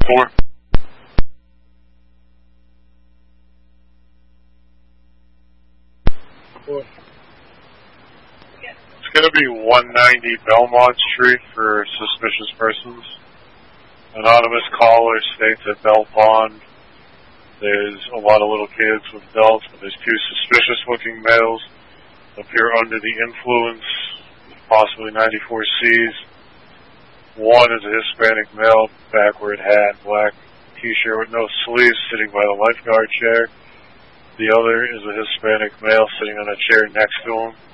4. It's going to be 190 Belmont Street for suspicious persons. Anonymous caller states at Bell Pond there's a lot of little kids with belts, but there's 2 suspicious-looking males appear under the influence, possibly 94Cs. One is a Hispanic male, backward hat, black t-shirt with no sleeves, sitting by the lifeguard chair. The other is a Hispanic male sitting on a chair next to him.